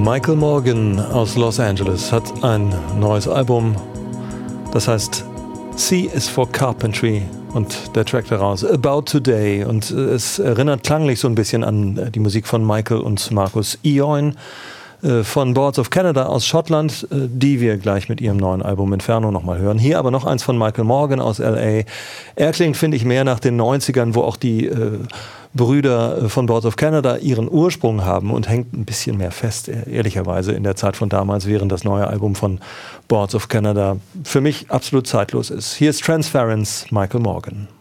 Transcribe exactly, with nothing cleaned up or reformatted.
Michael Morgan aus Los Angeles hat ein neues Album, das heißt C is for Carpentry und der Track daraus About Today, und es erinnert klanglich so ein bisschen an die Musik von Michael und Marcus Eoin von Boards of Canada aus Schottland, die wir gleich mit ihrem neuen Album Inferno nochmal hören. Hier aber noch eins von Michael Morgan aus L A. Er klingt, finde ich, mehr nach den neunzigern, wo auch die äh, Brüder von Boards of Canada ihren Ursprung haben, und hängt ein bisschen mehr fest, ehrlicherweise, in der Zeit von damals, während das neue Album von Boards of Canada für mich absolut zeitlos ist. Hier ist Transference, Michael Morgan.